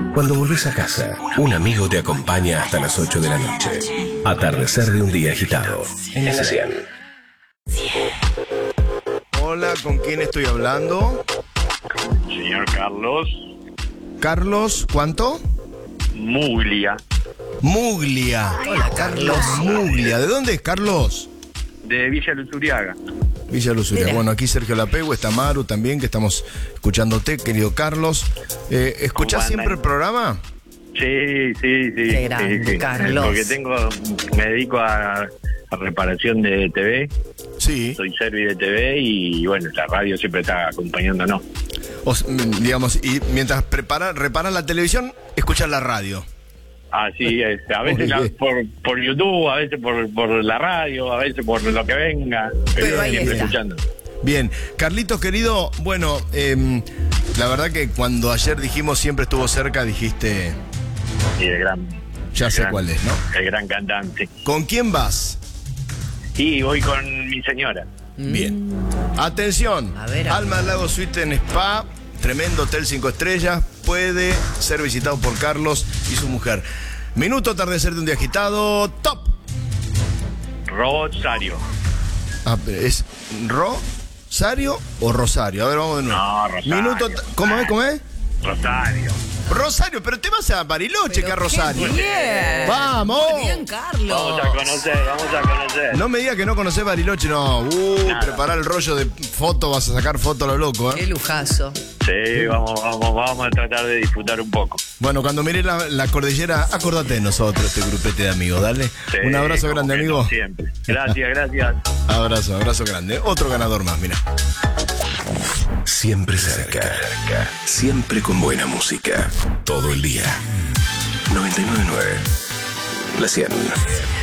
Cuando volvés a casa, un amigo te acompaña hasta las 8 de la noche. Atardecer de un día agitado. En la 100. Hola, ¿con quién estoy hablando? Señor Carlos Carlos, ¿cuánto? Muglia, Muglia. Hola, Carlos. Muglia. ¿De dónde es, Carlos? de Villa Luzuriaga. Villa Luzuria. Mira. Bueno, aquí Sergio Lapego, está Maru también, que estamos escuchándote, querido Carlos. ¿Escuchás siempre el programa? Sí. Qué grande, sí. Carlos. Porque me dedico a reparación de TV, Sí. soy servi de TV y bueno, la radio siempre está acompañándonos. Digamos, y mientras reparan la televisión, escuchan la radio. Así es, a veces Muy bien. por YouTube, a veces por la radio, a veces por lo que venga, Pero ahí siempre está. escuchando. Bien, Carlitos querido, bueno, la verdad que cuando ayer dijimos siempre estuvo cerca, dijiste, Y el gran... ya el sé gran- cuál es, ¿no? El gran cantante. ¿Con quién vas? Y voy con mi señora. Bien. Atención, A ver. Alma del Lago Suite en Spa, tremendo hotel 5 estrellas, puede ser visitado por Carlos y su mujer. Minuto atardecer de un día agitado, top. Rosario. ¿Es Rosario o Rosario? A ver, vamos de nuevo. No, Rosario. Minuto, ¿cómo es? ¿Cómo es? Rosario. Rosario, pero te vas a Bariloche, que a Rosario. ¡Qué bien! ¡Vamos! Bien, Carlos. Vamos a conocer. No me digas que no conocés Bariloche, no. Nada. Preparar el rollo de foto, vas a sacar foto a lo loco, Qué lujazo. Sí, vamos a tratar de disfrutar un poco. Bueno, cuando mires la cordillera, acordate de nosotros, este grupete de amigos, dale. Sí, Un abrazo como grande, que amigo. no, siempre. Gracias. Abrazo grande. Otro ganador más, mira. Siempre cerca. Siempre con buena música. Todo el día. 99.9. La 100.